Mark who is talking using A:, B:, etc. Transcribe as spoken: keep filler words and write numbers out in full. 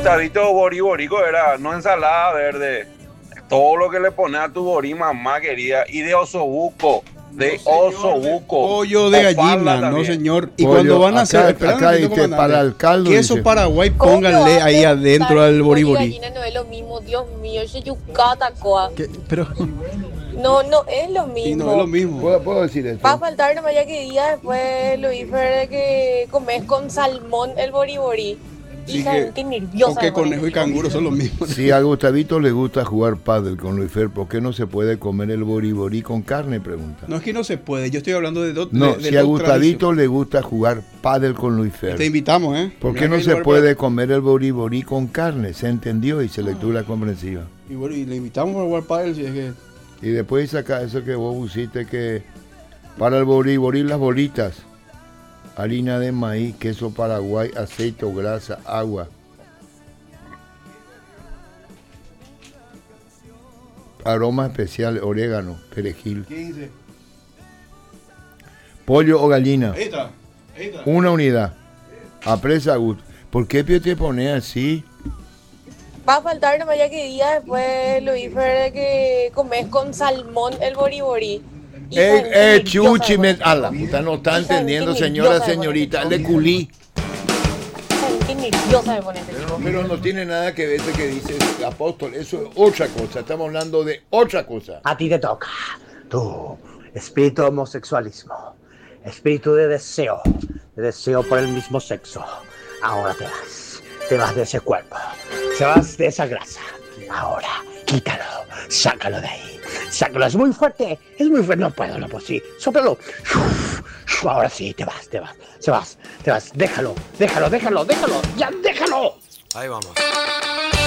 A: Gustavito Bori Borico era, no ensalada verde. Todo lo que le pones a tu Bori, mamá querida. Y de osobuco. De
B: No, señor,
A: osobuco.
B: Pollo de
A: O parla
B: gallina, no
A: también.
B: señor. Y
C: Pollo,
B: cuando van a
C: acá-
B: hacer, espera un
C: acá
B: momentito,
C: dice,
B: comandante.
C: para el caldo,
B: Queso
C: dice.
B: Paraguay,
D: ¿Cómo
B: pónganle
D: vas a
B: ahí adentro
D: pensar
B: al
D: que
B: bori
D: pollo y
B: bori.
D: gallina no es lo mismo, Dios mío, ese yucata, coa.
B: ¿Qué? Pero,
D: No, no es lo
B: y
D: mismo.
B: no es lo mismo.
C: ¿Puedo, puedo decir esto?
D: Va a faltar nomás ya que diga después, Luífer, de que comes con salmón el bori bori.
B: Sí
D: Hija,
B: que-
D: qué nerviosa.
B: Porque
D: me pone.
B: conejo y canguro son lo mismo.
C: Si a Gustavito le gusta jugar pádel con Luisfer, ¿por qué no se puede comer el boriborí con carne? Pregunta.
B: No es que no se puede, yo estoy hablando de dos.
C: No,
B: de, de
C: si a
B: dos
C: Gustavito le gusta jugar pádel con Luisfer,
B: Te invitamos, ¿eh?
C: ¿por qué
B: Mira
C: no
B: que
C: se
B: lugar
C: puede comer el boriborí con carne? Se entendió y se lectura comprensiva.
B: para- Y bueno, y le invitamos a jugar pádel si es que.
C: Y después saca eso que vos pusiste que para el boriborí las bolitas, harina de maíz, queso paraguay, aceite o grasa, agua. Aroma especial, orégano, perejil.
B: quince.
C: Pollo o gallina,
B: Ahí está, ahí está.
C: una unidad. Apresa gusto. ¿Por qué Pio te pone así?
D: Va a faltar nomás ya que diga después, Luífer, de que comes con salmón el bori bori. Hija,
C: Eh,
D: qué
C: eh,
D: nerviosa
C: chuchi,
D: me
C: me...
D: pone.
C: A la puta, no está
D: Hija,
C: entendiendo,
D: qué
C: señora,
D: nerviosa me
C: señorita.
D: pone.
C: Le culí.
D: Hija, qué nerviosa me pone este chico.
C: Pero no tiene nada que ver de que dice el apóstol. Eso es otra cosa. Estamos hablando de otra cosa.
E: A ti te toca. Tú, espíritu de homosexualismo, espíritu de deseo, de deseo por el mismo sexo. Ahora te vas, te vas de ese cuerpo, te vas de esa grasa. Ahora, quítalo, sácalo de ahí. Sácalo, es muy fuerte, es muy fuerte. No puedo, no puedo, sí. Sóplalo. Ahora sí, te vas, te vas, te vas, te vas. Déjalo, déjalo, déjalo, déjalo. Ya, déjalo.
F: Ahí vamos.